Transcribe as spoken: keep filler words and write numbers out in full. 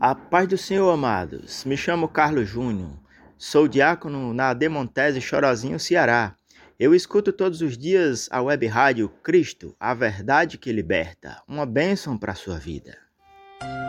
A paz do Senhor, amados. Me chamo Carlos Júnior. Sou diácono na Demontese, Chorozinho, Ceará. Eu escuto todos os dias a web rádio Cristo, a verdade que liberta. Uma bênção para a sua vida.